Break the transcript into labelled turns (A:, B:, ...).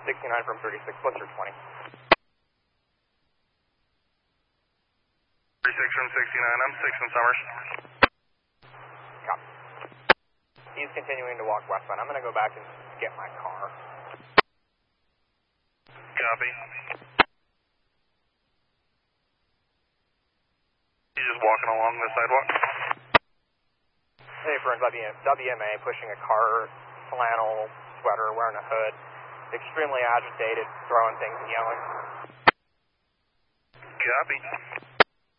A: 69 from 36, what's your 20?
B: 36 from 69, I'm 6 in Summers.
A: Copy. He's continuing to walk westbound. I'm going to go back and get my car.
B: Copy. He's just walking along the sidewalk.
A: Hey, friends, WMA pushing a car, flannel sweater, wearing a hood, extremely agitated, throwing things and yelling.
B: Copy.